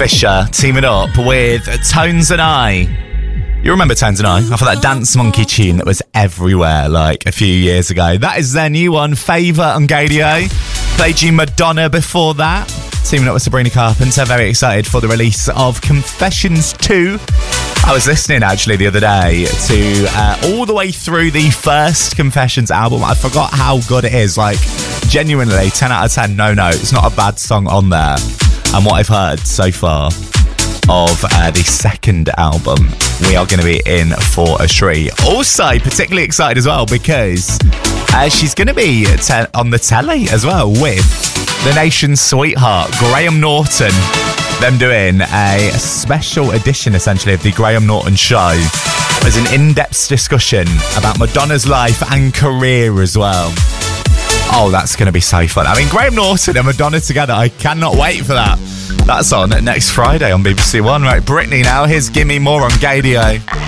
Fisher teaming up with Tones and I. You remember Tones and I? Off of that Dance Monkey tune that was everywhere like a few years ago. That is their new one, Favour on Gadio. Played you Madonna before that. Teaming up with Sabrina Carpenter. Very excited for the release of Confessions 2. I was listening actually the other day to all the way through the first Confessions album. I forgot how good it is. Like, genuinely, 10 out of 10. No, it's not a bad song on there. And what I've heard so far of the second album, we are going to be in for a treat. Also, particularly excited as well because she's going to be on the telly as well with the nation's sweetheart, Graham Norton. Them doing a special edition, essentially, of the Graham Norton Show. There's an in-depth discussion about Madonna's life and career as well. Oh, that's going to be so fun. I mean, Graham Norton and Madonna together, I cannot wait for that. That's on next Friday on BBC One. Right, Britney now. Here's Gimme More on Gadio.